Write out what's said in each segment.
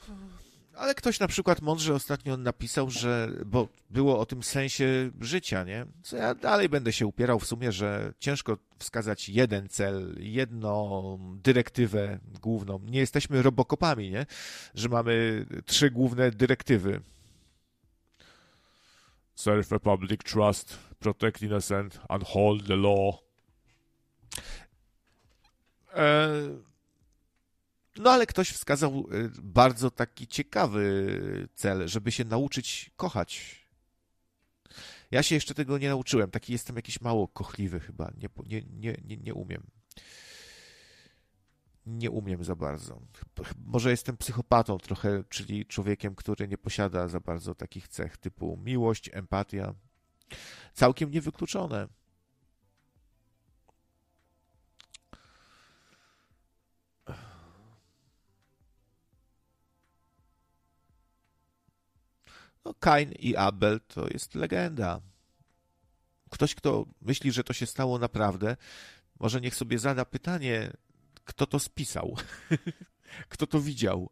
Ale ktoś na przykład mądrze ostatnio napisał, że, bo było o tym sensie życia, nie? Co ja dalej będę się upierał w sumie, że ciężko wskazać jeden cel, jedną dyrektywę główną. Nie jesteśmy robokopami, nie? Że mamy 3 główne dyrektywy. Serve the public trust, protect innocent, uphold the law. No ale ktoś wskazał bardzo taki ciekawy cel, żeby się nauczyć kochać. Ja się jeszcze tego nie nauczyłem. Taki jestem jakiś mało kochliwy chyba. Nie umiem. Nie umiem za bardzo. Może jestem psychopatą trochę, czyli człowiekiem, który nie posiada za bardzo takich cech typu miłość, empatia. Całkiem niewykluczone. No, Kain i Abel to jest legenda. Ktoś, kto myśli, że to się stało naprawdę, może niech sobie zada pytanie, kto to spisał, kto to widział.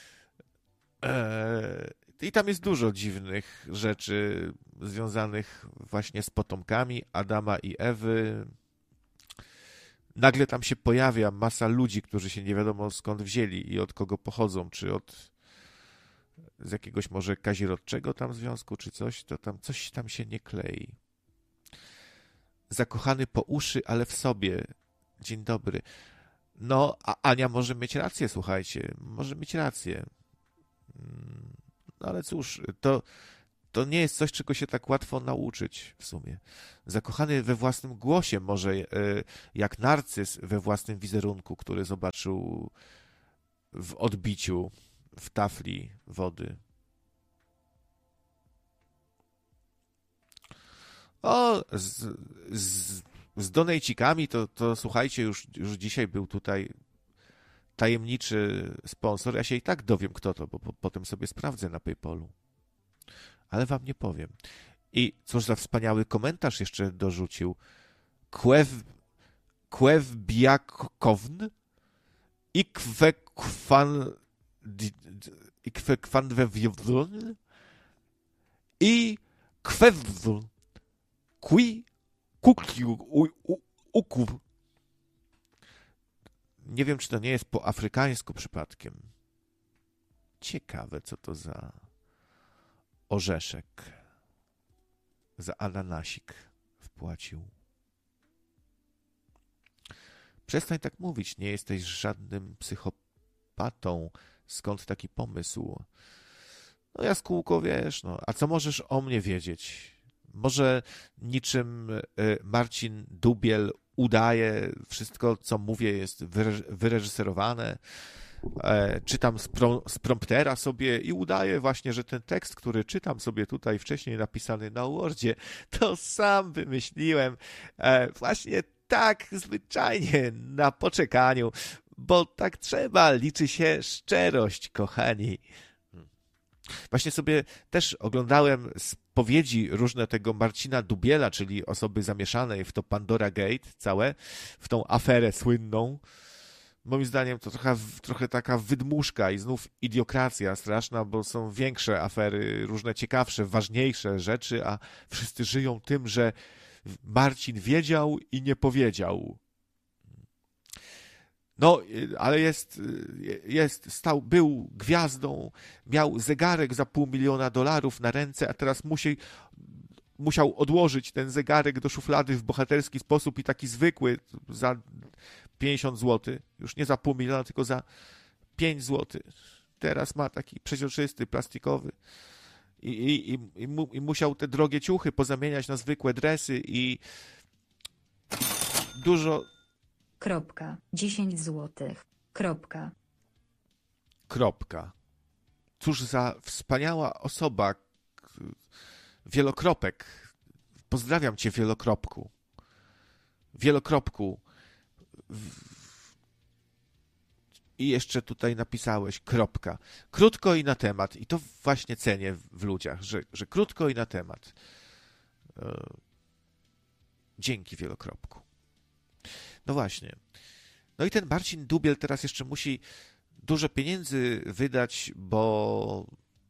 I tam jest dużo dziwnych rzeczy związanych właśnie z potomkami Adama i Ewy. Nagle tam się pojawia masa ludzi, którzy się nie wiadomo skąd wzięli i od kogo pochodzą, czy z jakiegoś może kazirodczego tam związku, czy coś, to tam coś tam się nie klei. Zakochany po uszy, ale w sobie. Dzień dobry. No, a Ania może mieć rację, słuchajcie. Może mieć rację. No ale cóż, to nie jest coś, czego się tak łatwo nauczyć w sumie. Zakochany we własnym głosie, może jak narcyz we własnym wizerunku, który zobaczył w odbiciu w tafli wody. O, z donejcikami to słuchajcie, już dzisiaj był tutaj tajemniczy sponsor. Ja się i tak dowiem, kto to, bo potem sobie sprawdzę na PayPalu. Ale wam nie powiem. I cóż za wspaniały komentarz jeszcze dorzucił. Biakown i Kwekwanwewiewdun i Kwewdun Kui Ukuw. Nie wiem, czy to nie jest po afrykańsku przypadkiem. Ciekawe, co to za orzeszek. Za ananasik wpłacił. Przestań tak mówić, nie jesteś żadnym psychopatą. Skąd taki pomysł? No Jaskółko, wiesz, no. A co możesz o mnie wiedzieć? Może niczym Marcin Dubiel udaje, wszystko, co mówię, jest wyreżyserowane. Czytam z promptera sobie i udaję właśnie, że ten tekst, który czytam sobie tutaj wcześniej napisany na Wordzie, to sam wymyśliłem właśnie tak zwyczajnie na poczekaniu, bo tak trzeba, liczy się szczerość, kochani. Właśnie sobie też oglądałem spowiedzi różne tego Marcina Dubiela, czyli osoby zamieszanej w to Pandora Gate całe, w tą aferę słynną. Moim zdaniem to trochę taka wydmuszka i znów idiokracja straszna, bo są większe afery, różne ciekawsze, ważniejsze rzeczy, a wszyscy żyją tym, że Marcin wiedział i nie powiedział. No, ale był gwiazdą, miał zegarek za $500,000 na ręce, a teraz musiał odłożyć ten zegarek do szuflady w bohaterski sposób i taki zwykły za 50 zł, już nie za $500,000, tylko za 5 zł. Teraz ma taki przeźroczysty, plastikowy i musiał te drogie ciuchy pozamieniać na zwykłe dresy i dużo... 10 złotych. Cóż za wspaniała osoba. Wielokropek. Pozdrawiam cię, Wielokropku. Wielokropku. I jeszcze tutaj napisałeś kropka. Krótko i na temat. I to właśnie cenię w ludziach, że krótko i na temat. Dzięki, Wielokropku. No właśnie. No i ten Marcin Dubiel teraz jeszcze musi dużo pieniędzy wydać, bo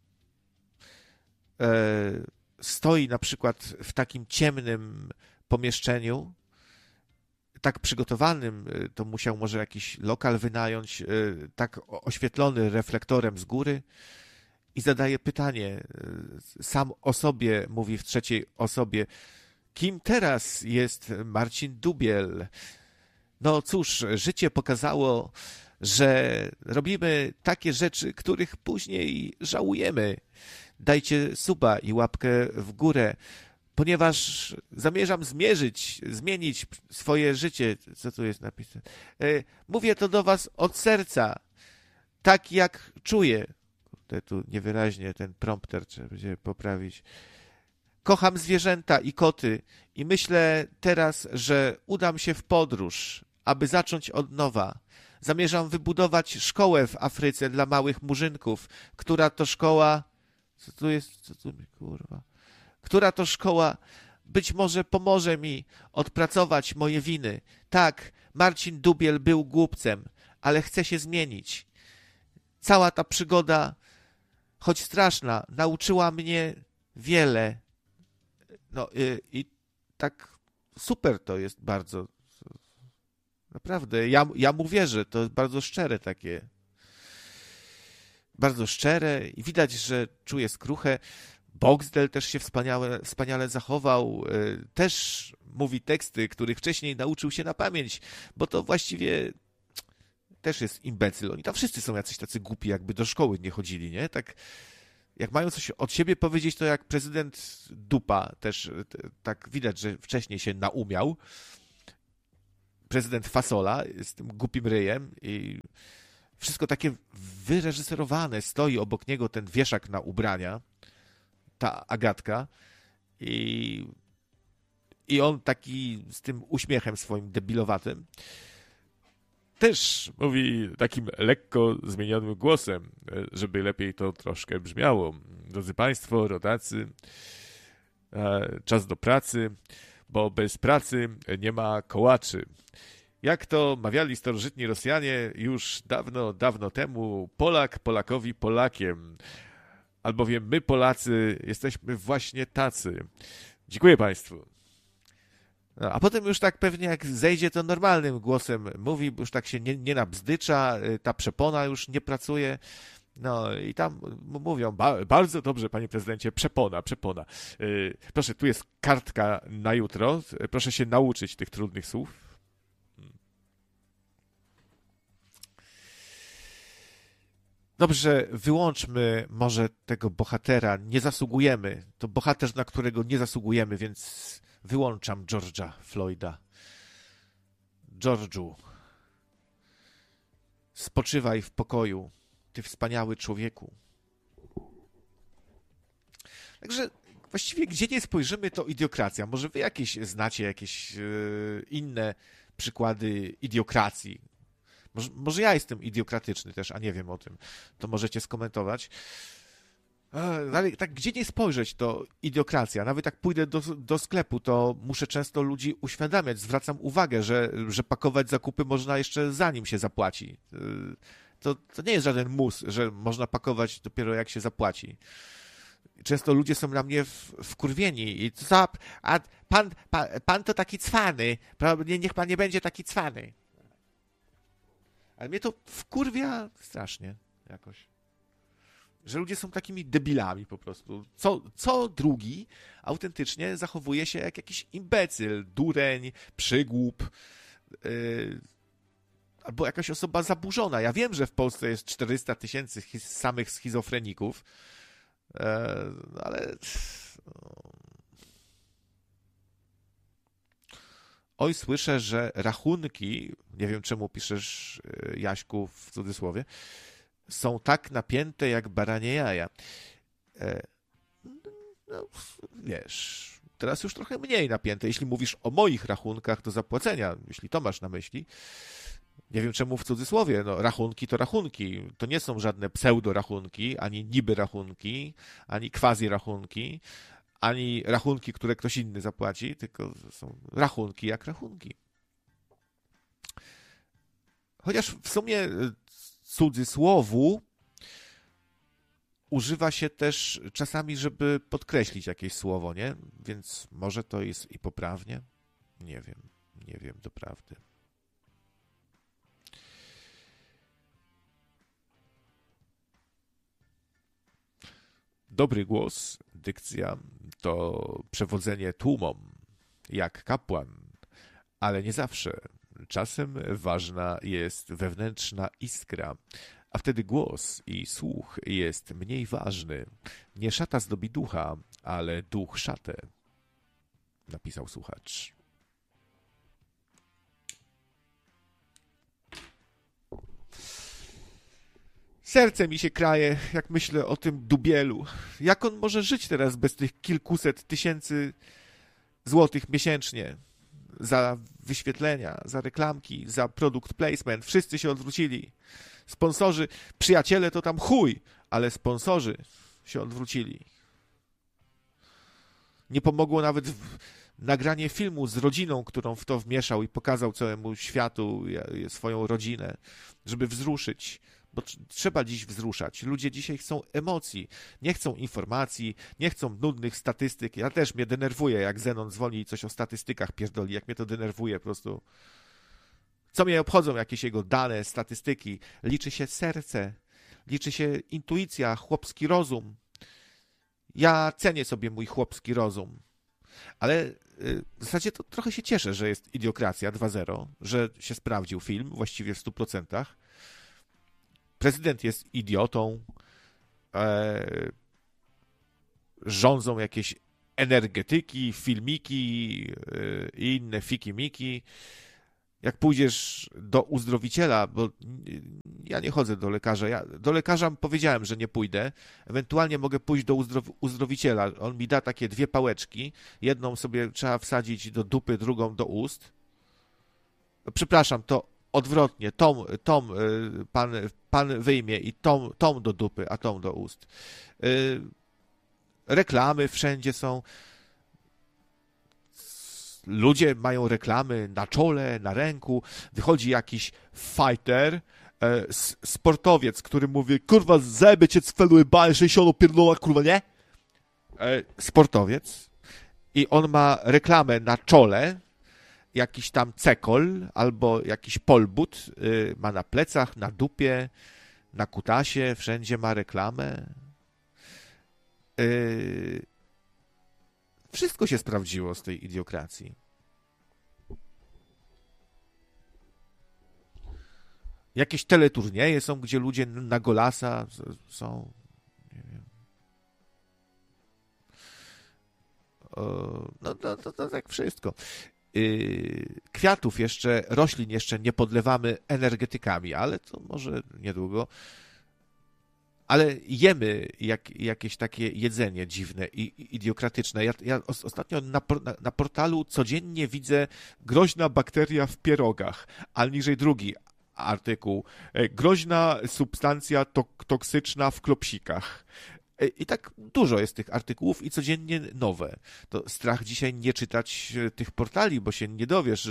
stoi na przykład w takim ciemnym pomieszczeniu, tak przygotowanym, to musiał może jakiś lokal wynająć, tak oświetlony reflektorem z góry i zadaje pytanie, sam o sobie mówi w trzeciej osobie, kim teraz jest Marcin Dubiel? No cóż, życie pokazało, że robimy takie rzeczy, których później żałujemy. Dajcie suba i łapkę w górę, ponieważ zamierzam zmienić swoje życie. Co tu jest napisane? Mówię to do was od serca, tak jak czuję. Tu niewyraźnie ten prompter trzeba będzie poprawić. Kocham zwierzęta i koty i myślę teraz, że udam się w podróż, aby zacząć od nowa. Zamierzam wybudować szkołę w Afryce dla małych murzynków, która to szkoła... Co tu jest? Co tu mi kurwa? Która to szkoła być może pomoże mi odpracować moje winy. Tak, Marcin Dubiel był głupcem, ale chce się zmienić. Cała ta przygoda, choć straszna, nauczyła mnie wiele. No i tak super to jest bardzo. Naprawdę, ja mu wierzę, to jest bardzo szczere takie. Bardzo szczere i widać, że czuje skruchę. Boxdel też się wspaniale zachował. Też mówi teksty, których wcześniej nauczył się na pamięć, bo to właściwie też jest imbecyl. Oni tam wszyscy są jacyś tacy głupi, jakby do szkoły nie chodzili, nie? Tak, jak mają coś od siebie powiedzieć, to jak prezydent Dupa też tak widać, że wcześniej się naumiał. Prezydent Fasola z tym głupim ryjem i wszystko takie wyreżyserowane. Stoi obok niego ten wieszak na ubrania, ta Agatka i on taki z tym uśmiechem swoim debilowatym też mówi takim lekko zmienionym głosem, żeby lepiej to troszkę brzmiało. Drodzy Państwo, rodacy, czas do pracy, bo bez pracy nie ma kołaczy. Jak to mawiali starożytni Rosjanie już dawno, dawno temu, Polak Polakowi Polakiem. Albowiem my Polacy jesteśmy właśnie tacy. Dziękuję Państwu. No, a potem już tak pewnie jak zejdzie, to normalnym głosem mówi, już tak się nie nabzdycza, ta przepona już nie pracuje. No i tam mówią, bardzo dobrze, panie prezydencie, przepona. Proszę, tu jest kartka na jutro, proszę się nauczyć tych trudnych słów. Dobrze, wyłączmy może tego bohatera, nie zasługujemy. To bohater, na którego nie zasługujemy, więc wyłączam George'a Floyda. George'u, spoczywaj w pokoju, ty wspaniały człowieku. Także właściwie gdzie nie spojrzymy, to idiokracja. Może wy znacie jakieś inne przykłady idiokracji. Może ja jestem idiokratyczny też, a nie wiem o tym. To możecie skomentować. Ale tak gdzie nie spojrzeć, to idiokracja. Nawet jak pójdę do sklepu, to muszę często ludzi uświadamiać. Zwracam uwagę, że pakować zakupy można jeszcze zanim się zapłaci. To nie jest żaden mus, że można pakować dopiero jak się zapłaci. Często ludzie są na mnie wkurwieni. I co? A pan to taki cwany. Niech pan nie będzie taki cwany. Ale mnie to wkurwia strasznie jakoś. Że ludzie są takimi debilami po prostu. Co drugi autentycznie zachowuje się jak jakiś imbecyl, dureń, przygłup, albo jakaś osoba zaburzona. Ja wiem, że w Polsce jest 400 000 samych schizofreników, ale... Oj, słyszę, że rachunki, nie wiem czemu piszesz, Jaśku, w cudzysłowie, są tak napięte jak baranie jaja. No, wiesz, teraz już trochę mniej napięte. Jeśli mówisz o moich rachunkach do zapłacenia, jeśli to masz na myśli, nie wiem czemu w cudzysłowie, no rachunki to rachunki. To nie są żadne pseudo-rachunki, ani niby-rachunki, ani quasi-rachunki, ani rachunki, które ktoś inny zapłaci, tylko są rachunki jak rachunki. Chociaż w sumie cudzysłowu używa się też czasami, żeby podkreślić jakieś słowo, nie? Więc może to jest i poprawnie? Nie wiem doprawdy. Dobry głos, dykcja to przewodzenie tłumom, jak kapłan, ale nie zawsze. Czasem ważna jest wewnętrzna iskra, a wtedy głos i słuch jest mniej ważny. Nie szata zdobi ducha, ale duch szatę, napisał słuchacz. Serce mi się kraje, jak myślę o tym Dubielu. Jak on może żyć teraz bez tych kilkuset tysięcy złotych miesięcznie? Za wyświetlenia, za reklamki, za product placement. Wszyscy się odwrócili. Sponsorzy, przyjaciele to tam chuj, ale sponsorzy się odwrócili. Nie pomogło nawet nagranie filmu z rodziną, którą w to wmieszał i pokazał całemu światu swoją rodzinę, żeby wzruszyć. Bo trzeba dziś wzruszać. Ludzie dzisiaj chcą emocji, nie chcą informacji, nie chcą nudnych statystyk. Ja też mnie denerwuje, jak Zenon dzwoni i coś o statystykach pierdoli, jak mnie to denerwuje po prostu. Co mnie obchodzą jakieś jego dane, statystyki? Liczy się serce, liczy się intuicja, chłopski rozum. Ja cenię sobie mój chłopski rozum, ale w zasadzie to trochę się cieszę, że jest Idiokracja 2.0, że się sprawdził film właściwie w 100%. Prezydent jest idiotą, rządzą jakieś energetyki, filmiki i inne fiki-miki. Jak pójdziesz do uzdrowiciela, bo ja nie chodzę do lekarza, ja do lekarza powiedziałem, że nie pójdę, ewentualnie mogę pójść do uzdrowiciela. On mi da takie 2 pałeczki, jedną sobie trzeba wsadzić do dupy, drugą do ust. Przepraszam, to odwrotnie, tą pan wyjmie i tą do dupy, a tą do ust. Reklamy wszędzie są. Ludzie mają reklamy na czole, na ręku. Wychodzi jakiś fighter, sportowiec, który mówi, kurwa, zęby cię cfeluje, baj, 60 pierdola, kurwa, nie? Sportowiec. I on ma reklamę na czole, jakiś tam cekol albo jakiś polbut, ma na plecach, na dupie, na kutasie, wszędzie ma reklamę. Wszystko się sprawdziło z tej idiokracji. Jakieś teleturnieje są, gdzie ludzie na golasa są. Nie wiem. No to tak wszystko. Kwiatów jeszcze, roślin jeszcze nie podlewamy energetykami, ale to może niedługo. Ale jemy jakieś takie jedzenie dziwne i idiokratyczne. Ja ostatnio na portalu codziennie widzę groźna bakteria w pierogach, a niżej drugi artykuł. Groźna substancja toksyczna w klopsikach. I tak dużo jest tych artykułów i codziennie nowe. To strach dzisiaj nie czytać tych portali, bo się nie dowiesz,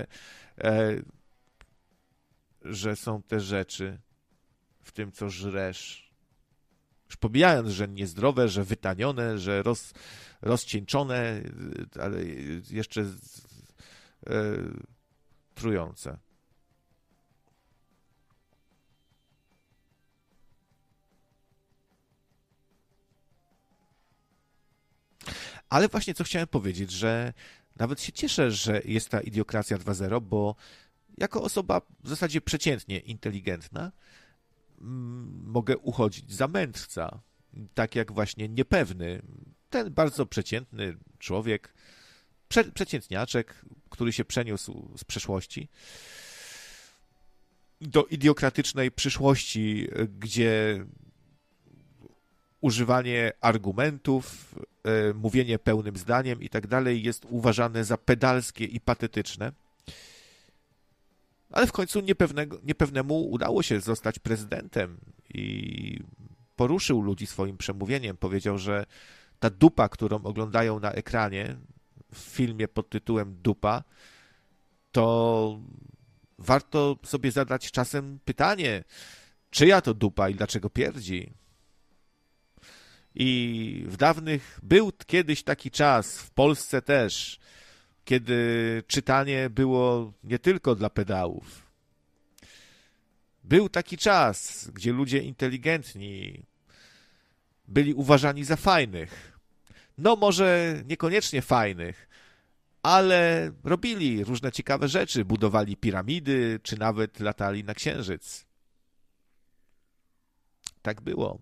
że są te rzeczy w tym, co żresz. Już pomijając, że niezdrowe, że wytanione, że rozcieńczone, ale jeszcze trujące. Ale właśnie co chciałem powiedzieć, że nawet się cieszę, że jest ta idiokracja 2.0, bo jako osoba w zasadzie przeciętnie inteligentna mogę uchodzić za mędrca. Tak jak właśnie niepewny, ten bardzo przeciętny człowiek, przeciętniaczek, który się przeniósł z przeszłości do idiokratycznej przyszłości, gdzie używanie argumentów, mówienie pełnym zdaniem i tak dalej jest uważane za pedalskie i patetyczne. Ale w końcu niepewnemu udało się zostać prezydentem i poruszył ludzi swoim przemówieniem. Powiedział, że ta dupa, którą oglądają na ekranie w filmie pod tytułem Dupa, to warto sobie zadać czasem pytanie, Czyja to dupa i dlaczego pierdzi? I był kiedyś taki czas, w Polsce też, kiedy czytanie było nie tylko dla pedałów. Był taki czas, gdzie ludzie inteligentni byli uważani za fajnych. No może niekoniecznie fajnych, ale robili różne ciekawe rzeczy, budowali piramidy, czy nawet latali na księżyc. Tak było.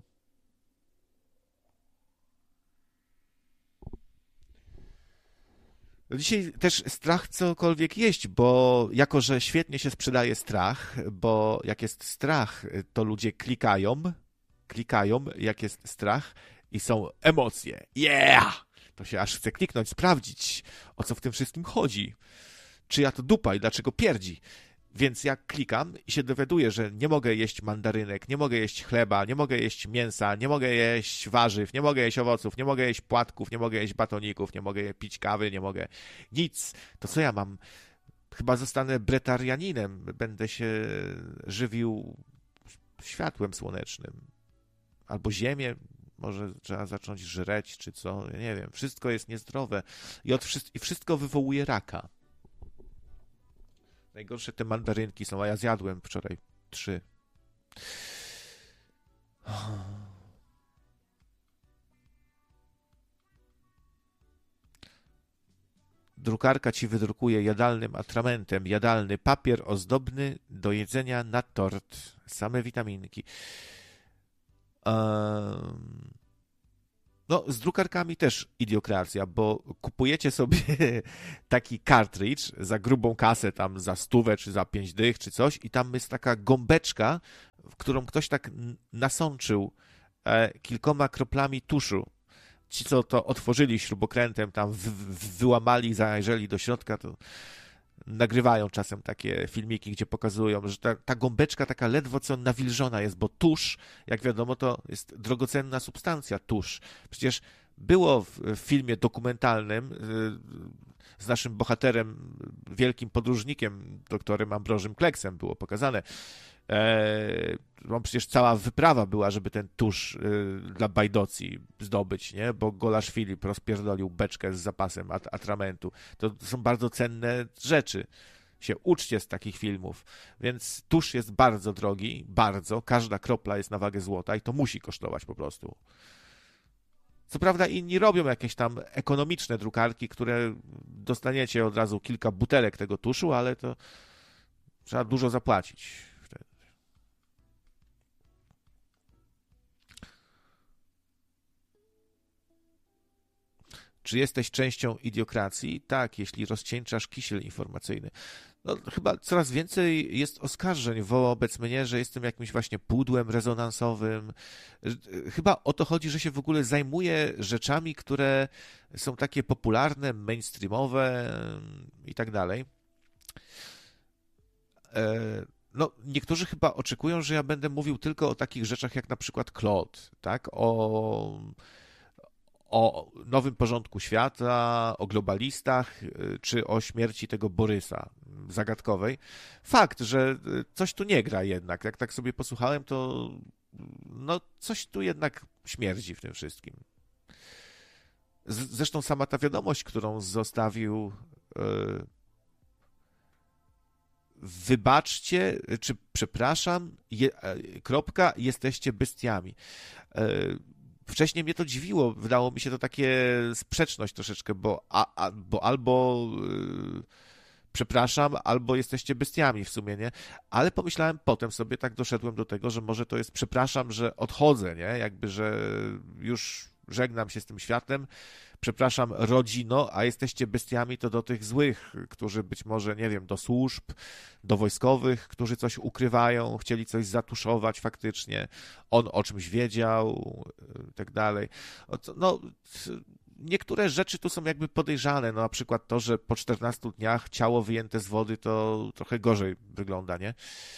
Dzisiaj też strach cokolwiek jeść, bo jako, że świetnie się sprzedaje strach, bo jak jest strach, to ludzie klikają, jak jest strach i są emocje. Yeah! To się aż chce kliknąć, sprawdzić, o co w tym wszystkim chodzi. Czyja to dupa i dlaczego pierdzi. Więc jak klikam i się dowiaduję, że nie mogę jeść mandarynek, nie mogę jeść chleba, nie mogę jeść mięsa, nie mogę jeść warzyw, nie mogę jeść owoców, nie mogę jeść płatków, nie mogę jeść batoników, nie mogę pić kawy, nie mogę nic, to co ja mam? Chyba zostanę bretarianinem, będę się żywił światłem słonecznym. Albo ziemię, może trzeba zacząć żreć, czy co, nie wiem. Wszystko jest niezdrowe i wszystko wywołuje raka. Najgorsze te mandarynki są, a ja zjadłem wczoraj 3. Drukarka ci wydrukuje jadalnym atramentem jadalny papier ozdobny do jedzenia na tort. Same witaminki. No, z drukarkami też idiokracja, bo kupujecie sobie taki cartridge za grubą kasę, tam za 100 czy za 5 dych, czy coś, i tam jest taka gąbeczka, w którą ktoś tak nasączył kilkoma kroplami tuszu. Ci, co to otworzyli śrubokrętem, tam wyłamali, zajrzeli do środka, to nagrywają czasem takie filmiki, gdzie pokazują, że ta gąbeczka taka ledwo co nawilżona jest, bo tusz, jak wiadomo, to jest drogocenna substancja, tusz. Przecież było w filmie dokumentalnym z naszym bohaterem, wielkim podróżnikiem, doktorem Ambrożym Kleksem było pokazane. Przecież cała wyprawa była, żeby ten tusz dla bajdocji zdobyć, nie? Bo Golasz Filip rozpierdolił beczkę z zapasem atramentu. To są bardzo cenne rzeczy. Się uczcie z takich filmów. Więc tusz jest bardzo drogi, bardzo. Każda kropla jest na wagę złota i to musi kosztować po prostu. Co prawda inni robią jakieś tam ekonomiczne drukarki, które dostaniecie od razu kilka butelek tego tuszu, ale to trzeba dużo zapłacić. Czy jesteś częścią idiokracji? Tak, jeśli rozcieńczasz kisiel informacyjny. No, chyba coraz więcej jest oskarżeń wobec mnie, że jestem jakimś właśnie pudłem rezonansowym. Chyba o to chodzi, że się w ogóle zajmuję rzeczami, które są takie popularne, mainstreamowe i tak dalej. No, niektórzy chyba oczekują, że ja będę mówił tylko o takich rzeczach jak na przykład Claude, tak? O nowym porządku świata, o globalistach, czy o śmierci tego Borysa zagadkowej. Fakt, że coś tu nie gra jednak. Jak tak sobie posłuchałem, to no coś tu jednak śmierdzi w tym wszystkim. Zresztą sama ta wiadomość, którą zostawił wybaczcie, czy przepraszam, kropka, jesteście bestiami. Wcześniej mnie to dziwiło, wydało mi się to takie sprzeczność troszeczkę, bo albo przepraszam, albo jesteście bestiami w sumie, nie? Ale pomyślałem potem sobie, tak doszedłem do tego, że może to jest przepraszam, że odchodzę, nie? Jakby, że już żegnam się z tym światem, przepraszam rodzino, a jesteście bestiami to do tych złych, którzy być może, nie wiem, do służb, do wojskowych, którzy coś ukrywają, chcieli coś zatuszować faktycznie, on o czymś wiedział, i tak dalej. No, niektóre rzeczy tu są jakby podejrzane, no na przykład to, że po 14 dniach ciało wyjęte z wody to trochę gorzej wygląda, nie?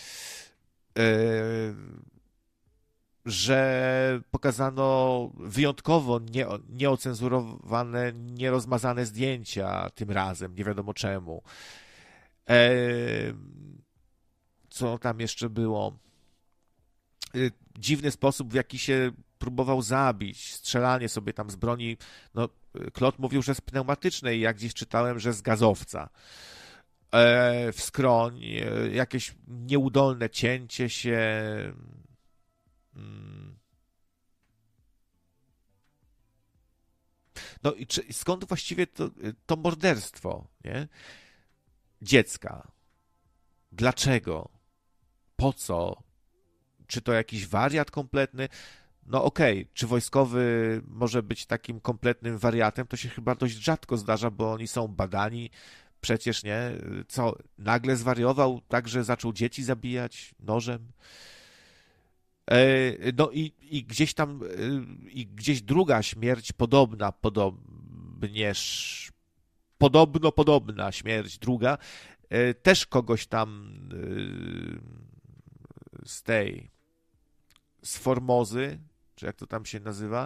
Że pokazano wyjątkowo nieocenzurowane, nierozmazane zdjęcia tym razem, nie wiadomo czemu. Co tam jeszcze było? dziwny sposób, w jaki się próbował zabić, strzelanie sobie tam z broni, no Claude mówił, że z pneumatycznej, jak gdzieś czytałem, że z gazowca. W skroń, jakieś nieudolne cięcie się. No i skąd właściwie to morderstwo, nie? Dziecka. Dlaczego? Po co? Czy to jakiś wariat kompletny? No okej, czy wojskowy może być takim kompletnym wariatem? To się chyba dość rzadko zdarza, bo oni są badani. Przecież nie? Co? Nagle zwariował tak, że zaczął dzieci zabijać nożem? No i gdzieś tam, i gdzieś druga śmierć podobna śmierć druga, też kogoś tam z Formozy, czy jak to tam się nazywa,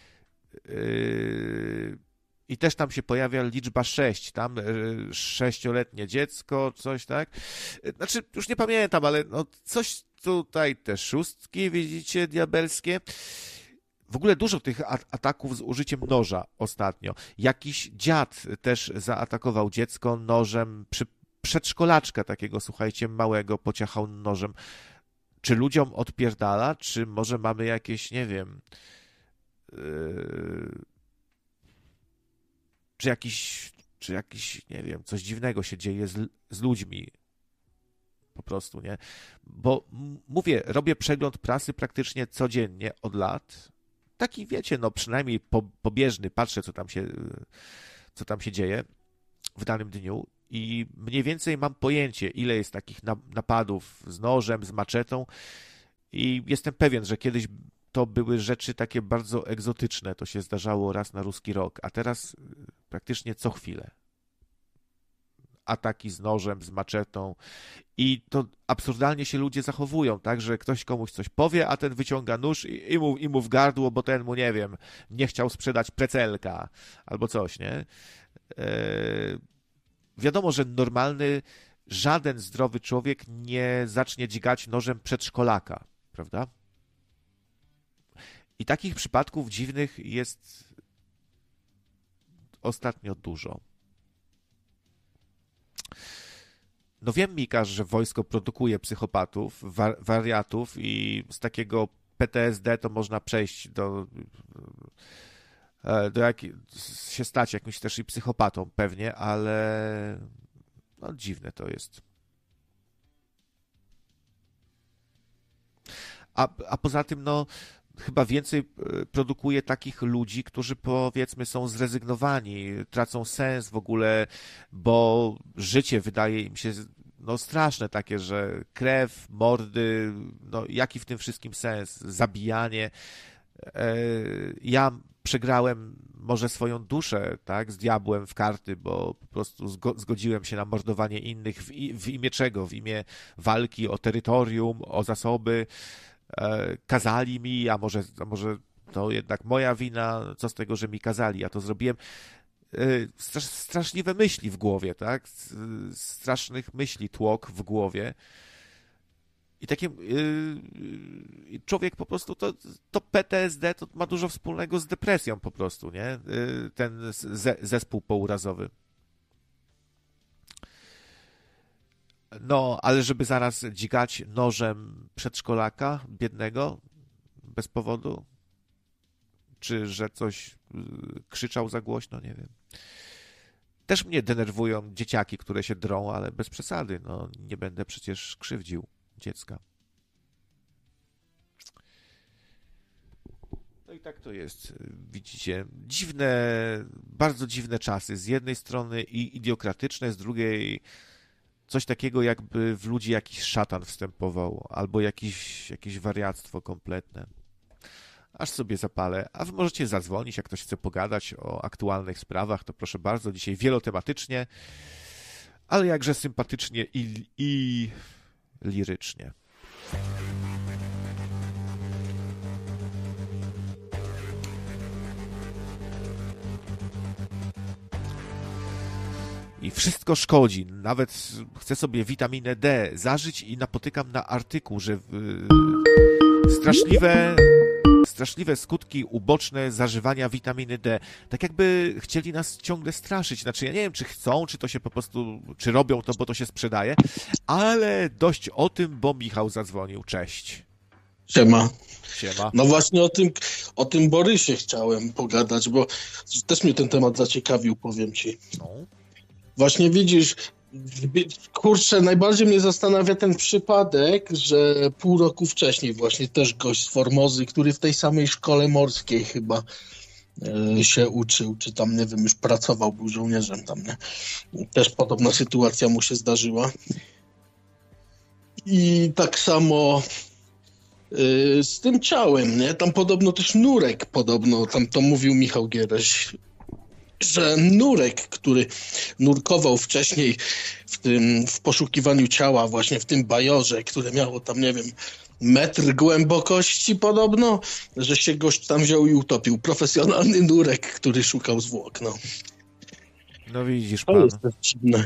i też tam się pojawia liczba 6, tam 6-letnie dziecko, coś tak. Znaczy, już nie pamiętam, ale no coś tutaj, te szóstki, widzicie, diabelskie. W ogóle dużo tych ataków z użyciem noża ostatnio. Jakiś dziad też zaatakował dziecko nożem, przedszkolaczka takiego, słuchajcie, małego pociachał nożem. Czy ludziom odpierdala, czy może mamy jakieś, nie wiem, czy jakiś, nie wiem, coś dziwnego się dzieje z ludźmi. Po prostu, nie? Bo mówię, robię przegląd prasy praktycznie codziennie od lat. Taki, wiecie, no przynajmniej pobieżny, patrzę, co tam się dzieje w danym dniu i mniej więcej mam pojęcie, ile jest takich napadów z nożem, z maczetą i jestem pewien, że kiedyś to były rzeczy takie bardzo egzotyczne, to się zdarzało raz na ruski rok, a teraz praktycznie co chwilę. Ataki z nożem, z maczetą i to absurdalnie się ludzie zachowują, tak, że ktoś komuś coś powie, a ten wyciąga nóż i mu w gardło, bo ten mu, nie wiem, nie chciał sprzedać precelka albo coś, nie? Wiadomo, że normalny, żaden zdrowy człowiek nie zacznie dźgać nożem przedszkolaka, prawda? I takich przypadków dziwnych jest ostatnio dużo. No wiem, Mikasz, że wojsko produkuje psychopatów, wariatów i z takiego PTSD to można przejść się stać jakimś też i psychopatą pewnie, ale no dziwne to jest. A poza tym, no chyba więcej produkuje takich ludzi, którzy powiedzmy są zrezygnowani, tracą sens w ogóle, bo życie wydaje im się no straszne takie, że krew, mordy, no jaki w tym wszystkim sens, zabijanie. Ja przegrałem może swoją duszę, tak, z diabłem w karty, bo po prostu zgodziłem się na mordowanie innych w imię czego? W imię walki o terytorium, o zasoby. Kazali mi, a może to jednak moja wina, co z tego, że mi kazali, ja to zrobiłem. Straszliwe myśli w głowie, tak? Strasznych myśli tłok w głowie. I takie człowiek po prostu, to PTSD to ma dużo wspólnego z depresją po prostu, nie? Ten zespół pourazowy. No, ale żeby zaraz dźgać nożem przedszkolaka biednego bez powodu, czy że coś krzyczał za głośno, nie wiem. Też mnie denerwują dzieciaki, które się drą, ale bez przesady, no nie będę przecież krzywdził dziecka. No i tak to jest, widzicie, dziwne, bardzo dziwne czasy. Z jednej strony i idiokratyczne, z drugiej coś takiego, jakby w ludzi jakiś szatan wstępował, albo jakieś wariactwo kompletne. Aż sobie zapalę. A wy możecie zadzwonić, jak ktoś chce pogadać o aktualnych sprawach, to proszę bardzo, dzisiaj wielotematycznie, ale jakże sympatycznie i lirycznie. I wszystko szkodzi. Nawet chcę sobie witaminę D zażyć i napotykam na artykuł, że straszliwe skutki uboczne zażywania witaminy D. Tak jakby chcieli nas ciągle straszyć. Znaczy, ja nie wiem, czy chcą, czy to się po prostu, czy robią to, bo to się sprzedaje, ale dość o tym, bo Michał zadzwonił. Cześć. Siema. Siema. No właśnie o tym Borysie chciałem pogadać, bo też mnie ten temat zaciekawił, powiem ci. No. Właśnie widzisz, kurczę, najbardziej mnie zastanawia ten przypadek, że pół roku wcześniej właśnie też gość z Formozy, który w tej samej szkole morskiej chyba się uczył, czy tam, nie wiem, już pracował, był żołnierzem tam, nie? Też podobna sytuacja mu się zdarzyła. I tak samo z tym ciałem, nie? Tam podobno też Nurek, tam to mówił Michał Giereś, że Nurek, który nurkował wcześniej w poszukiwaniu ciała, właśnie w tym bajorze, które miało tam, nie wiem, metr głębokości podobno, że się gość tam wziął i utopił. Profesjonalny Nurek, który szukał zwłok, no. No widzisz To pan. jest też dziwne.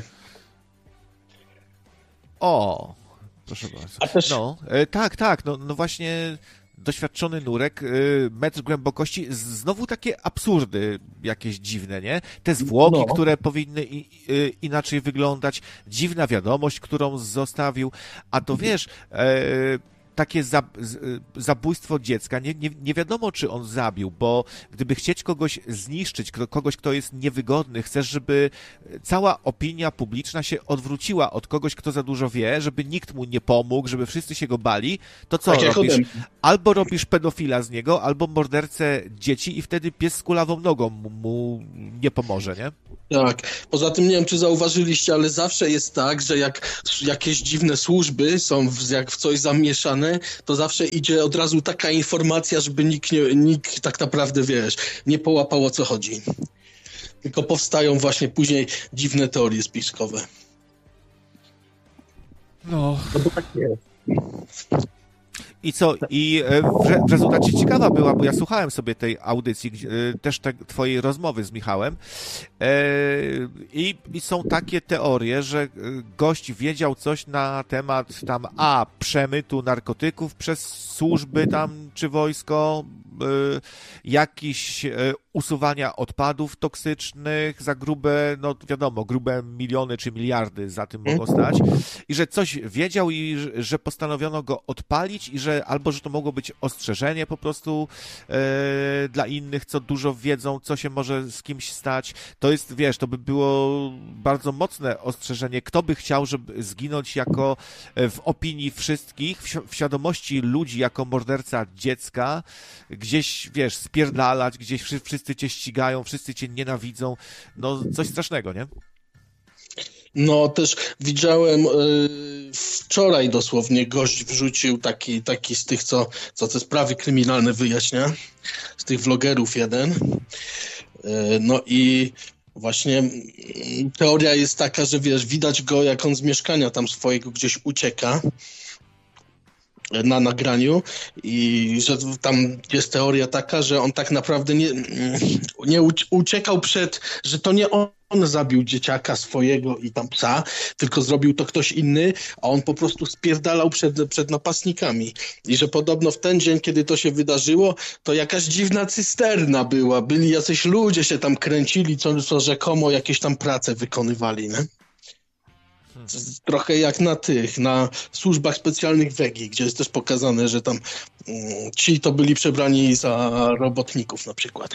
O, proszę bardzo. A też... No, tak, no właśnie doświadczony Nurek, metr głębokości, znowu takie absurdy jakieś dziwne, nie? Te zwłoki, które powinny inaczej wyglądać, dziwna wiadomość, którą zostawił, a to wiesz, takie zabójstwo dziecka, nie wiadomo, czy on zabił, bo gdyby chcieć kogoś zniszczyć, kogoś, kto jest niewygodny, chcesz, żeby cała opinia publiczna się odwróciła od kogoś, kto za dużo wie, żeby nikt mu nie pomógł, żeby wszyscy się go bali, to co tak robisz? Albo robisz pedofila z niego, albo mordercę dzieci i wtedy pies z kulawą nogą mu nie pomoże, nie? Tak. Poza tym nie wiem, czy zauważyliście, ale zawsze jest tak, że jak jakieś dziwne służby są jak w coś zamieszane, to zawsze idzie od razu taka informacja, żeby nikt tak naprawdę, wiesz, nie połapał, o co chodzi. Tylko powstają właśnie później dziwne teorie spiskowe. No bo tak jest. I co? I w rezultacie ciekawa była, bo ja słuchałem sobie tej audycji, też twojej rozmowy z Michałem i są takie teorie, że gość wiedział coś na temat tam przemytu narkotyków przez służby tam, czy wojsko, jakiś usuwania odpadów toksycznych za grube, no wiadomo, grube miliony czy miliardy za tym mogą stać i że coś wiedział i że postanowiono go odpalić i że albo, że to mogło być ostrzeżenie po prostu dla innych, co dużo wiedzą, co się może z kimś stać. To jest, wiesz, to by było bardzo mocne ostrzeżenie. Kto by chciał, żeby zginąć jako w opinii wszystkich, w świadomości ludzi jako morderca dziecka, gdzieś, wiesz, spierdalać, gdzieś wszyscy cię ścigają, wszyscy cię nienawidzą. No, coś strasznego, nie? No, też widziałem wczoraj dosłownie gość wrzucił taki z tych, co te sprawy kryminalne wyjaśnia, z tych vlogerów jeden. No i właśnie teoria jest taka, że wiesz, widać go, jak on z mieszkania tam swojego gdzieś ucieka na nagraniu i że tam jest teoria taka, że on tak naprawdę nie uciekał że to nie on zabił dzieciaka swojego i tam psa, tylko zrobił to ktoś inny, a on po prostu spierdalał przed napastnikami. I że podobno w ten dzień, kiedy to się wydarzyło, to jakaś dziwna cysterna byli jacyś ludzie się tam kręcili, co rzekomo jakieś tam prace wykonywali, nie? Trochę jak na służbach specjalnych Wegi, gdzie jest też pokazane, że tam ci to byli przebrani za robotników na przykład.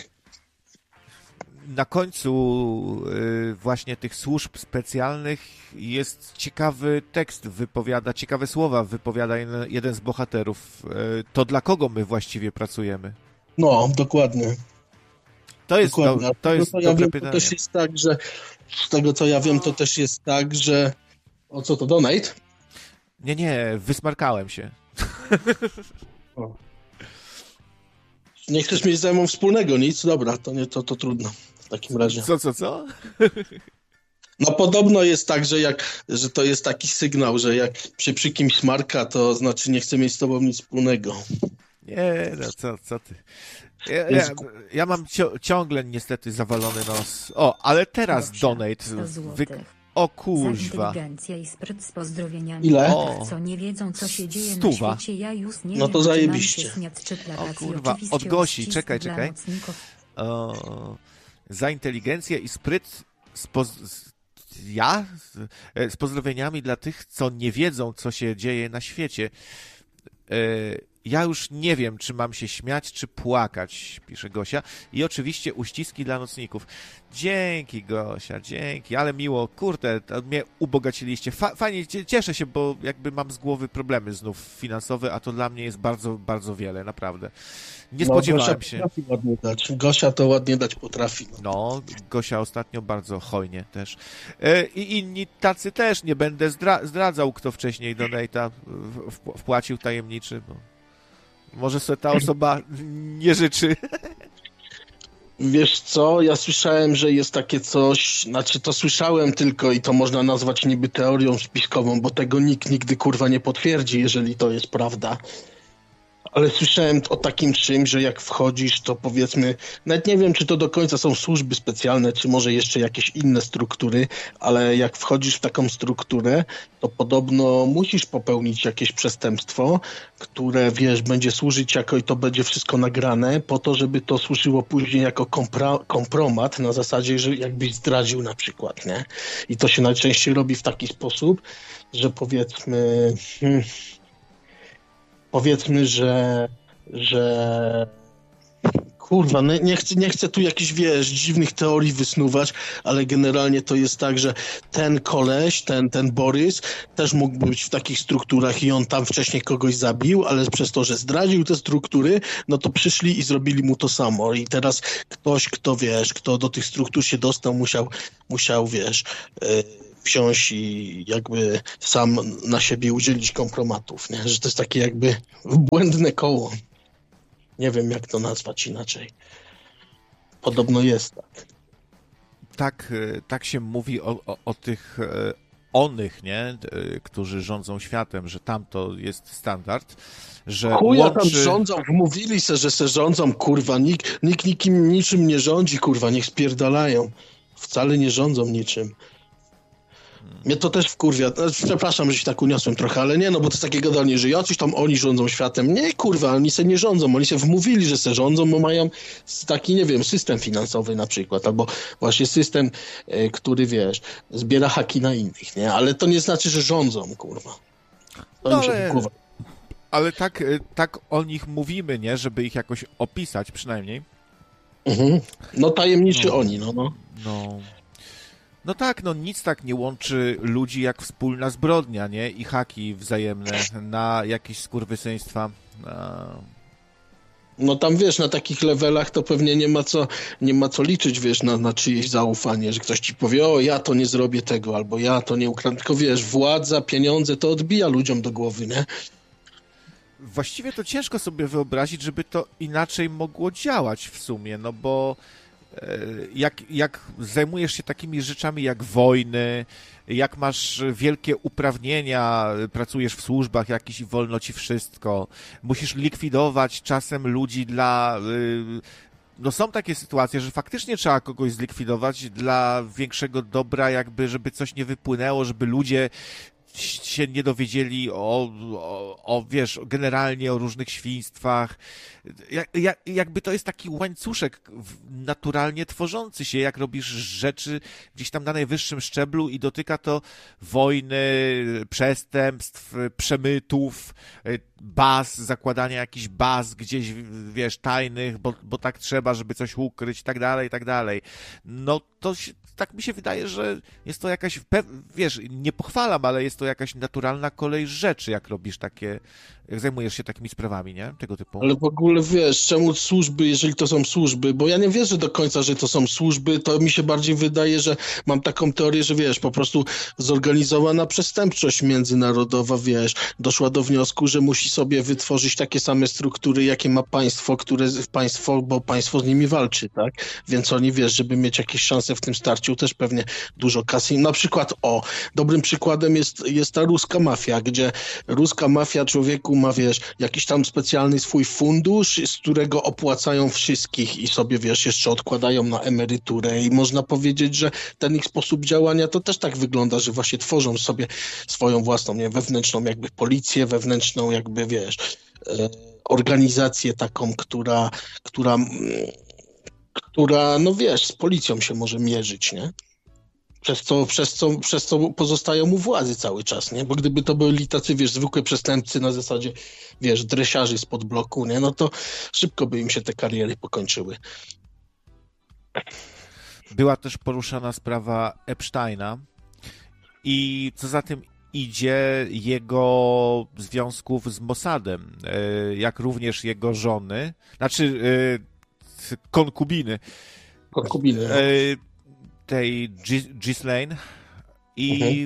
Na końcu właśnie tych służb specjalnych jest ciekawy tekst ciekawe słowa wypowiada jeden z bohaterów. To dla kogo my właściwie pracujemy? No, dokładnie. To jest dobre pytanie. To też jest tak, że z tego co ja wiem, to też jest tak, że... O co to, donate? Nie, wysmarkałem się. O. Nie chcesz mieć ze mną wspólnego nic? Dobra, to trudno w takim razie. Co? No podobno jest tak, że to jest taki sygnał, że jak się przy kimś smarka, to znaczy nie chce mieć z tobą nic wspólnego. Nie, no co ty. Ja mam ciągle niestety zawalony nos. O, ale teraz donate. O Za kuźwa. inteligencję i spryt z pozdrowieniami. Ile? Tych, O. co nie wiedzą, co się dzieje Stuwa. na świecie, ja już nie No wiem, to czy zajebiście. mam się śmiać, czy plakać. O kurwa, I oczywiście od Gosi, uścisk czekaj. dla nocników. Za inteligencję i spryt z pozdrowieniami dla tych, co nie wiedzą, co się dzieje na świecie. Ja już nie wiem, czy mam się śmiać, czy płakać, pisze Gosia. I oczywiście uściski dla nocników. Dzięki, Gosia, dzięki, ale miło, kurde, to mnie ubogaciliście. Fajnie, cieszę się, bo jakby mam z głowy problemy znów finansowe, a to dla mnie jest bardzo, bardzo wiele, naprawdę. Nie spodziewałem Gosia się. potrafi ładnie dać. Gosia to ładnie dać potrafi. No, Gosia ostatnio bardzo hojnie też. I inni tacy też, nie będę zdradzał, kto wcześniej donate'a wpłacił tajemniczy, bo może sobie ta osoba nie życzy. Wiesz co, ja słyszałem, że jest takie coś, znaczy to słyszałem tylko i to można nazwać niby teorią spiskową, bo tego nikt nigdy kurwa nie potwierdzi, jeżeli to jest prawda. Ale słyszałem o takim czymś, że jak wchodzisz, to powiedzmy, nawet nie wiem, czy to do końca są służby specjalne, czy może jeszcze jakieś inne struktury, ale jak wchodzisz w taką strukturę, to podobno musisz popełnić jakieś przestępstwo, które, wiesz, będzie służyć jako i to będzie wszystko nagrane, po to, żeby to służyło później jako kompromat, na zasadzie, że jakbyś zdradził na przykład, nie? I to się najczęściej robi w taki sposób, że powiedzmy, że kurwa, nie chcę tu jakichś, wiesz, dziwnych teorii wysnuwać, ale generalnie to jest tak, że ten koleś, ten Borys też mógł być w takich strukturach i on tam wcześniej kogoś zabił, ale przez to, że zdradził te struktury, no to przyszli i zrobili mu to samo. I teraz ktoś, kto do tych struktur się dostał, musiał wiesz, wziąć i jakby sam na siebie udzielić kompromatów, nie? Że to jest takie jakby błędne koło. Nie wiem, jak to nazwać inaczej. Podobno jest tak. Tak się mówi o tych onych, nie? Którzy rządzą światem, że tam to jest standard, że Chuja tam rządzą, mówili se, że se rządzą, kurwa, nikt niczym nie rządzi, kurwa, niech spierdalają. Wcale nie rządzą niczym. Mnie to też wkurwia. Przepraszam, że się tak uniosłem trochę, ale nie, no bo to jest takie gadanie, że jacyś tam oni rządzą światem. Nie, kurwa, oni se nie rządzą. Oni se wmówili, że se rządzą, bo mają taki, nie wiem, system finansowy na przykład, albo właśnie system, który, wiesz, zbiera haki na innych, nie? Ale to nie znaczy, że rządzą, kurwa. To mi się wkurwa. Ale tak o nich mówimy, nie? Żeby ich jakoś opisać przynajmniej. Mhm. No tajemniczy oni, no. No tak, no nic tak nie łączy ludzi jak wspólna zbrodnia, nie? I haki wzajemne na jakieś skurwysyństwa. No tam, wiesz, na takich levelach to pewnie nie ma co liczyć, wiesz, na czyjeś zaufanie, że ktoś ci powie, o, ja to nie zrobię tego, albo ja to nie ukradnę, tylko wiesz, władza, pieniądze to odbija ludziom do głowy, nie? Właściwie to ciężko sobie wyobrazić, żeby to inaczej mogło działać w sumie, no bo jak zajmujesz się takimi rzeczami jak wojny, jak masz wielkie uprawnienia, pracujesz w służbach jakiś i wolno ci wszystko, musisz likwidować czasem ludzi no są takie sytuacje, że faktycznie trzeba kogoś zlikwidować dla większego dobra, jakby żeby coś nie wypłynęło, żeby ludzie się nie dowiedzieli wiesz, generalnie o różnych świństwach. Jakby to jest taki łańcuszek naturalnie tworzący się, jak robisz rzeczy gdzieś tam na najwyższym szczeblu i dotyka to wojny, przestępstw, przemytów, baz, zakładania jakichś baz gdzieś, wiesz, tajnych, bo tak trzeba, żeby coś ukryć i tak dalej. No to się, tak mi się wydaje, że jest to jakaś, wiesz, nie pochwalam, ale jest to jakaś naturalna kolej rzeczy, jak robisz takie, jak zajmujesz się takimi sprawami, nie? Tego typu. Ale w ogóle, wiesz, czemu służby, jeżeli to są służby, bo ja nie wierzę do końca, że to są służby, to mi się bardziej wydaje, że mam taką teorię, że wiesz, po prostu zorganizowana przestępczość międzynarodowa, wiesz, doszła do wniosku, że musi sobie wytworzyć takie same struktury, jakie ma państwo, bo państwo z nimi walczy, tak? Więc oni, wiesz, żeby mieć jakieś szanse w tym starciu, też pewnie dużo kasy. Na przykład, dobrym przykładem jest ta ruska mafia, gdzie ruska mafia, człowieku, ma, wiesz, jakiś tam specjalny swój fundusz, z którego opłacają wszystkich i sobie, wiesz, jeszcze odkładają na emeryturę i można powiedzieć, że ten ich sposób działania to też tak wygląda, że właśnie tworzą sobie swoją własną, nie, wewnętrzną jakby policję, wewnętrzną jakby, wiesz, organizację taką, która, no wiesz, z policją się może mierzyć, nie? Przez co pozostają u władzy cały czas, nie? Bo gdyby to byli tacy, wiesz, zwykłe przestępcy na zasadzie, wiesz, dresiarzy spod bloku, nie? No to szybko by im się te kariery pokończyły. Była też poruszana sprawa Epsteina i co za tym idzie jego związków z Mossadem, jak również jego żony, znaczy konkubiny. Konkubiny, no. Tej Ghislaine i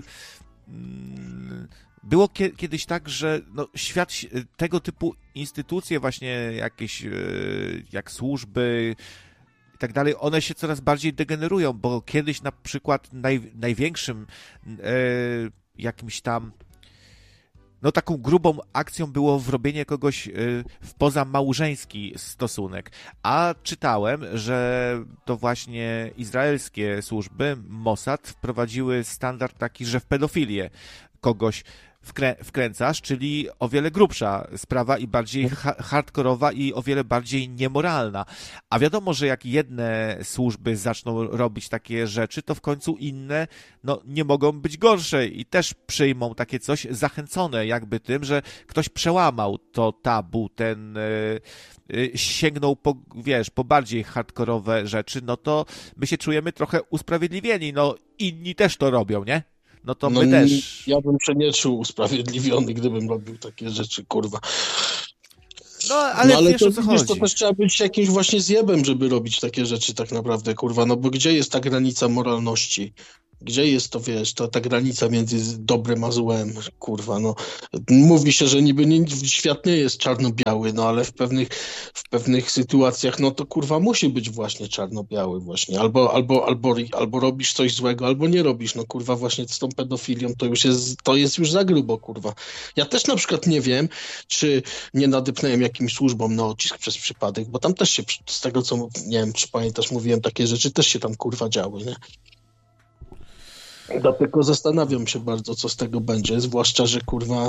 było kiedyś tak, że no, świat, tego typu instytucje właśnie jakieś jak służby i tak dalej, one się coraz bardziej degenerują, bo kiedyś na przykład największym jakimś tam no taką grubą akcją było wrobienie kogoś w pozamałżeński stosunek. A czytałem, że to właśnie izraelskie służby, Mossad, wprowadziły standard taki, że w pedofilię kogoś wkręcasz, czyli o wiele grubsza sprawa i bardziej hardkorowa i o wiele bardziej niemoralna. A wiadomo, że jak jedne służby zaczną robić takie rzeczy, to w końcu inne no, nie mogą być gorsze i też przyjmą takie coś zachęcone jakby tym, że ktoś przełamał to tabu, sięgnął po, wiesz, po bardziej hardkorowe rzeczy, no to my się czujemy trochę usprawiedliwieni, no inni też to robią, nie? No to my też. Ja bym się nie czuł usprawiedliwiony, gdybym robił takie rzeczy, kurwa. No, ale wiesz, to, o co chodzi. To też trzeba być jakimś właśnie zjebem, żeby robić takie rzeczy tak naprawdę, kurwa. No bo gdzie jest ta granica moralności? Gdzie jest to, wiesz, ta granica między dobrem a złem, kurwa, no. Mówi się, że niby świat nie jest czarno-biały, no ale w pewnych sytuacjach, no to, kurwa, musi być właśnie czarno-biały właśnie. Albo robisz coś złego, albo nie robisz, no, kurwa, właśnie z tą pedofilią to jest już za grubo, kurwa. Ja też na przykład nie wiem, czy nie nadepnąłem jakimś służbom na odcisk przez przypadek, bo tam też się, z tego co, nie wiem, czy pamiętasz, mówiłem takie rzeczy, też się tam, kurwa, działy, nie? Dlatego zastanawiam się bardzo, co z tego będzie, zwłaszcza, że kurwa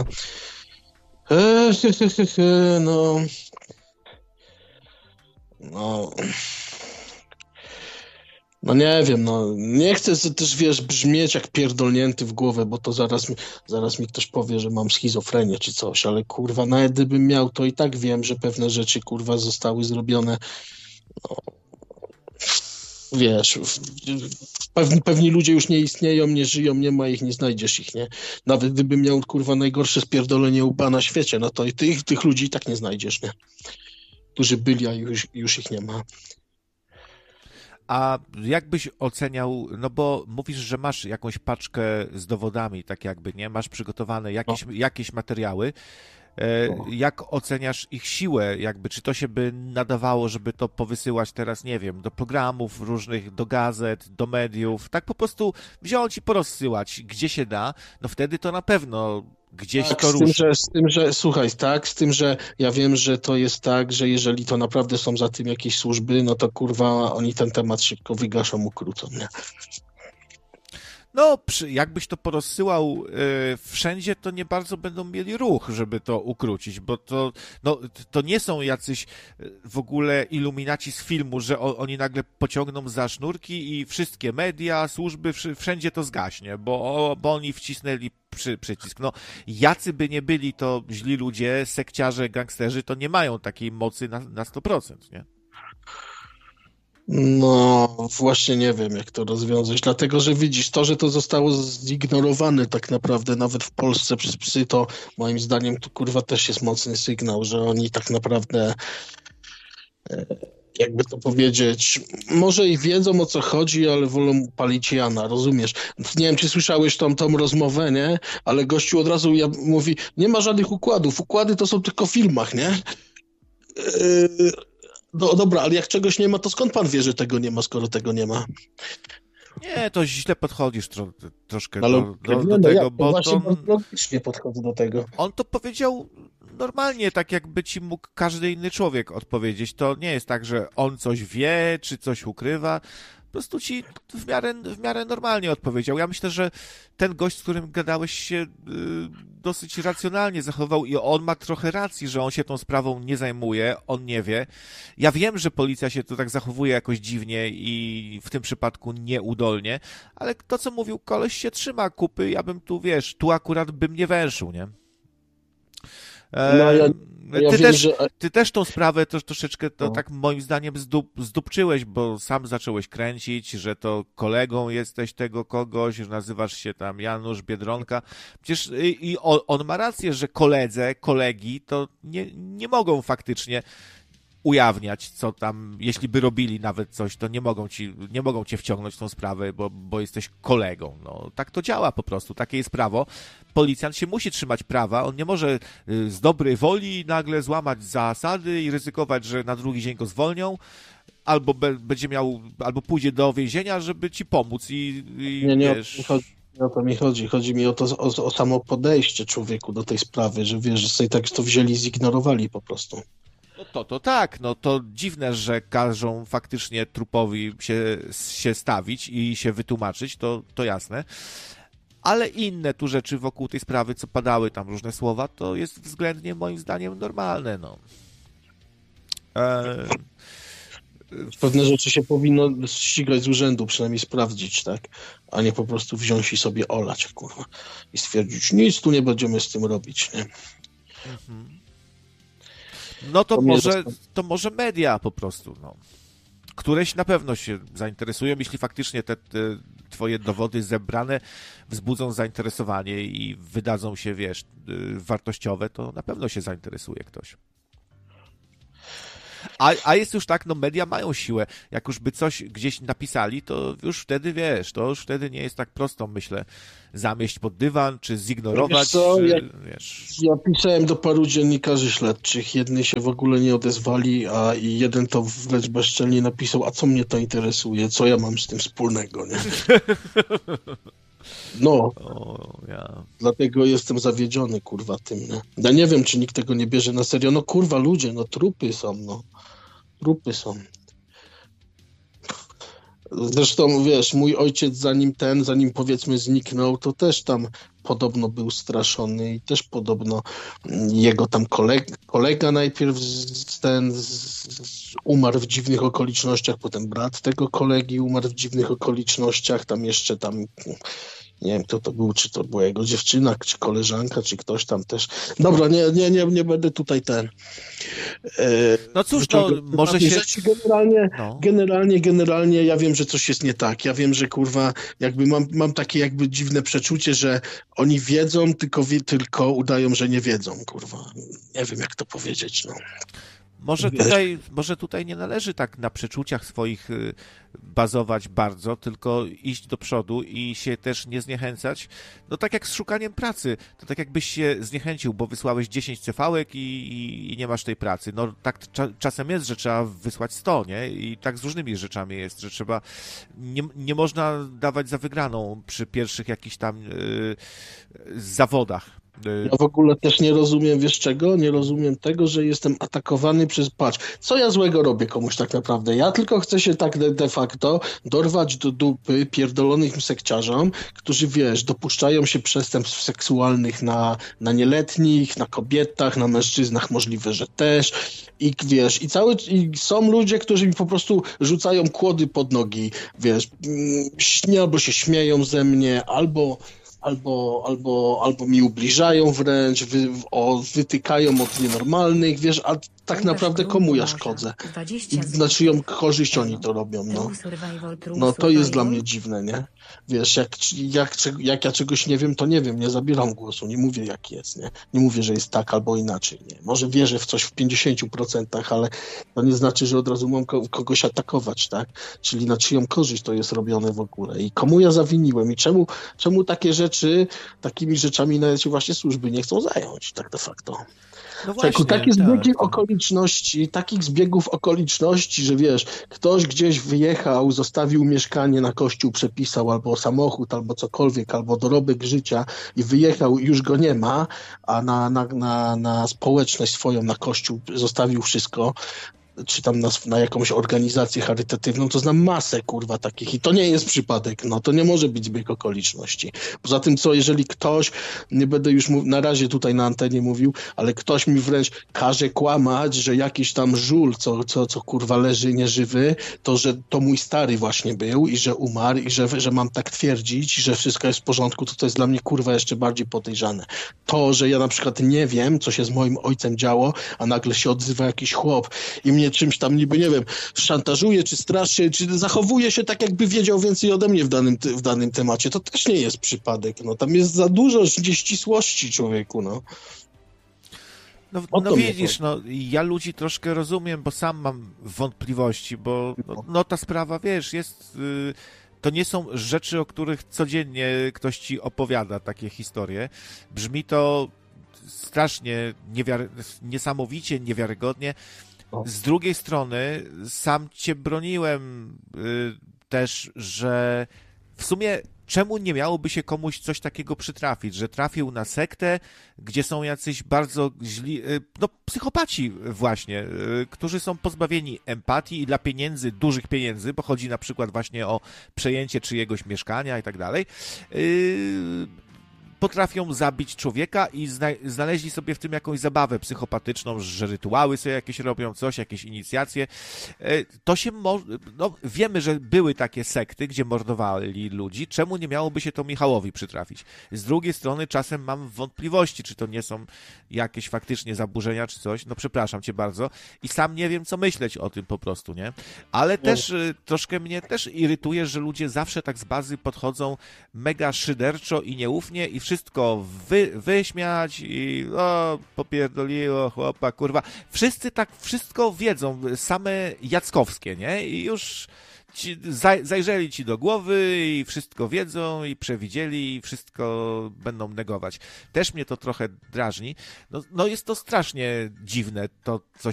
no nie wiem, no nie chcę też, wiesz, brzmieć jak pierdolnięty w głowę, bo to zaraz mi ktoś powie, że mam schizofrenię czy coś, ale kurwa, nawet gdybym miał, to i tak wiem, że pewne rzeczy, kurwa, zostały zrobione, no, wiesz, pewni ludzie już nie istnieją, nie żyją, nie ma ich, nie znajdziesz ich, nie? Nawet gdybym miał, kurwa, najgorsze spierdolenie łba na świecie, no to i tych ludzi i tak nie znajdziesz, nie? Którzy byli, a już ich nie ma. A jak byś oceniał, no bo mówisz, że masz jakąś paczkę z dowodami, tak jakby, nie? Masz przygotowane jakieś materiały. Jak oceniasz ich siłę, jakby, czy to się by nadawało, żeby to powysyłać teraz, nie wiem, do programów różnych, do gazet, do mediów, tak po prostu wziąć i porozsyłać, gdzie się da, no wtedy to na pewno gdzieś tak, to ruszy. Słuchaj, tak, z tym, że ja wiem, że to jest tak, że jeżeli to naprawdę są za tym jakieś służby, no to kurwa, oni ten temat szybko wygaszą, ukrócą, nie? No, jakbyś to porozsyłał wszędzie, to nie bardzo będą mieli ruch, żeby to ukrócić, bo to nie są jacyś w ogóle iluminaci z filmu, że oni nagle pociągną za sznurki i wszystkie media, służby, wszędzie to zgaśnie, bo oni wcisnęli przycisk. No, jacy by nie byli to źli ludzie, sekciarze, gangsterzy, to nie mają takiej mocy na 100%, nie? No, właśnie nie wiem, jak to rozwiązać, dlatego, że widzisz, to, że to zostało zignorowane tak naprawdę nawet w Polsce przez psy, to moim zdaniem to kurwa też jest mocny sygnał, że oni tak naprawdę, jakby to powiedzieć, może i wiedzą, o co chodzi, ale wolą palić Jana, rozumiesz? Nie wiem, czy słyszałeś tą rozmowę, nie? Ale gościu od razu mówi, nie ma żadnych układów, układy to są tylko w filmach, nie? No dobra, ale jak czegoś nie ma, to skąd pan wie, że tego nie ma, skoro tego nie ma? Nie, to źle podchodzisz troszkę Ale do tego, bo właśnie logicznie podchodzę do tego. on to powiedział normalnie, tak jakby ci mógł każdy inny człowiek odpowiedzieć. To nie jest tak, że on coś wie, czy coś ukrywa. Po prostu ci w miarę normalnie odpowiedział. Ja myślę, że ten gość, z którym gadałeś, się dosyć racjonalnie zachował i on ma trochę racji, że on się tą sprawą nie zajmuje, on nie wie. Ja wiem, że policja się tu tak zachowuje jakoś dziwnie i w tym przypadku nieudolnie, ale to, co mówił koleś, się trzyma kupy. Ja bym tu, wiesz, tu akurat bym nie węszył, nie? No, ja wiem, Ty też tą sprawę troszeczkę tak moim zdaniem zdupczyłeś, bo sam zacząłeś kręcić, że to kolegą jesteś tego kogoś, że nazywasz się tam Janusz Biedronka. Przecież on ma rację, że kolegi to nie mogą faktycznie ujawniać, co tam, jeśli by robili nawet coś, to nie mogą cię wciągnąć w tą sprawę, bo jesteś kolegą. No, tak to działa po prostu, takie jest prawo. Policjant się musi trzymać prawa, on nie może z dobrej woli nagle złamać zasady i ryzykować, że na drugi dzień go zwolnią, albo albo pójdzie do więzienia, żeby ci pomóc i nie, wiesz... O to mi chodzi. Chodzi mi o samo podejście człowieku do tej sprawy, że wiesz, że sobie tak to wzięli, zignorowali po prostu. No to tak, no to dziwne, że każą faktycznie trupowi się stawić i się wytłumaczyć, to jasne. Ale inne tu rzeczy wokół tej sprawy, co padały tam różne słowa, to jest względnie moim zdaniem normalne, no. Pewne rzeczy się powinno ścigać z urzędu, przynajmniej sprawdzić, tak? A nie po prostu wziąć i sobie olać, kurwa. I stwierdzić, nic tu nie będziemy z tym robić, nie? Mhm. No to może media po prostu, no. Któreś na pewno się zainteresują, jeśli faktycznie te twoje dowody zebrane wzbudzą zainteresowanie i wydadzą się, wiesz, wartościowe, to na pewno się zainteresuje ktoś. A jest już tak, no media mają siłę. Jak już by coś gdzieś napisali, to już wtedy, wiesz, to już wtedy nie jest tak prosto, myślę, zamieść pod dywan, czy zignorować. Wiesz co, wiesz. Ja pisałem do paru dziennikarzy śledczych, jedni się w ogóle nie odezwali, a i jeden to wręcz bezczelnie napisał, a co mnie to interesuje, co ja mam z tym wspólnego, nie? No, Dlatego jestem zawiedziony, kurwa, tym, nie? Ja nie wiem, czy nikt tego nie bierze na serio. No, kurwa, ludzie, no, trupy są, no. Trupy są. Zresztą, wiesz, mój ojciec, zanim powiedzmy zniknął, to też tam podobno był straszony i też podobno jego tam kolega najpierw umarł w dziwnych okolicznościach, potem brat tego kolegi umarł w dziwnych okolicznościach, tam jeszcze nie wiem, kto to był, czy to była jego dziewczyna, czy koleżanka, czy ktoś tam też. Dobra, nie będę tutaj No cóż, to może się... Generalnie ja wiem, że coś jest nie tak. Ja wiem, że kurwa, jakby mam takie jakby dziwne przeczucie, że oni wiedzą, tylko udają, że nie wiedzą, kurwa. Nie wiem, jak to powiedzieć, no. Może tutaj nie należy tak na przeczuciach swoich bazować bardzo, tylko iść do przodu i się też nie zniechęcać. No tak jak z szukaniem pracy, to tak jakbyś się zniechęcił, bo wysłałeś 10 CV-ek i nie masz tej pracy. No tak czasem jest, że trzeba wysłać 100, nie? I tak z różnymi rzeczami jest, że trzeba... Nie można dawać za wygraną przy pierwszych jakichś tam zawodach. Ja w ogóle też nie rozumiem, wiesz czego? Nie rozumiem tego, że jestem atakowany patrz, co ja złego robię komuś tak naprawdę? Ja tylko chcę się tak de facto dorwać do dupy pierdolonych sekciarzom, którzy, wiesz, dopuszczają się przestępstw seksualnych na nieletnich, na kobietach, na mężczyznach możliwe, że też. I wiesz, i są ludzie, którzy mi po prostu rzucają kłody pod nogi, wiesz, albo się śmieją ze mnie, albo mi ubliżają wręcz, wytykają od nienormalnych, wiesz, a tak naprawdę komu ja szkodzę? Na czyją korzyść oni to robią, no. No to jest dla mnie dziwne, nie? Wiesz, jak ja czegoś nie wiem, to nie wiem, nie zabieram głosu, nie mówię jak jest, nie? Nie mówię, że jest tak albo inaczej, nie? Może wierzę w coś w 50%, ale to nie znaczy, że od razu mam kogoś atakować, tak? Czyli na czyją korzyść to jest robione w ogóle i komu ja zawiniłem i czemu takie rzeczy, takimi rzeczami nawet się właśnie służby nie chcą zająć, tak de facto. No Człowieku, właśnie, takie zbiegi tak. okoliczności, takich zbiegów okoliczności, że wiesz, ktoś gdzieś wyjechał, zostawił mieszkanie na kościół, przepisał, albo samochód, albo cokolwiek, albo dorobek życia i wyjechał i już go nie ma, a na społeczność swoją, na kościół zostawił wszystko, czy tam na jakąś organizację charytatywną, to znam masę, kurwa, takich i to nie jest przypadek, no to nie może być zbieg okoliczności. Poza tym, jeżeli ktoś, nie będę już na razie tutaj na antenie mówił, ale ktoś mi wręcz każe kłamać, że jakiś tam żul, co kurwa leży nieżywy, to że to mój stary właśnie był i że umarł i że mam tak twierdzić, że wszystko jest w porządku, to jest dla mnie kurwa jeszcze bardziej podejrzane. To, że ja na przykład nie wiem, co się z moim ojcem działo, a nagle się odzywa jakiś chłop i mnie czymś tam niby, nie wiem, szantażuje, czy straszy, czy zachowuje się tak, jakby wiedział więcej ode mnie w danym temacie. To też nie jest przypadek, no. Tam jest za dużo nieścisłości, człowieku, no. No widzisz, no ja ludzi troszkę rozumiem, bo sam mam wątpliwości, bo no ta sprawa, wiesz, jest... To nie są rzeczy, o których codziennie ktoś ci opowiada, takie historie. Brzmi to strasznie niesamowicie, niewiarygodnie. Z drugiej strony sam cię broniłem też, że w sumie czemu nie miałoby się komuś coś takiego przytrafić, że trafił na sektę, gdzie są jacyś bardzo źli, no psychopaci właśnie, którzy są pozbawieni empatii i dla pieniędzy, dużych pieniędzy, bo chodzi na przykład właśnie o przejęcie czyjegoś mieszkania i tak dalej, potrafią zabić człowieka i znaleźli sobie w tym jakąś zabawę psychopatyczną, że rytuały sobie jakieś robią, coś, jakieś inicjacje. To się no, wiemy, że były takie sekty, gdzie mordowali ludzi. Czemu nie miałoby się to Michałowi przytrafić? Z drugiej strony czasem mam wątpliwości, czy to nie są jakieś faktycznie zaburzenia, czy coś. No przepraszam cię bardzo. I sam nie wiem, co myśleć o tym po prostu, nie? Ale też troszkę mnie też irytuje, że ludzie zawsze tak z bazy podchodzą mega szyderczo i nieufnie i wszystko wyśmiać i popierdoliło chłopa, kurwa. Wszyscy tak wszystko wiedzą, same jackowskie, nie? I już zajrzeli ci do głowy i wszystko wiedzą i przewidzieli i wszystko będą negować. Też mnie to trochę drażni. No jest to strasznie dziwne, to co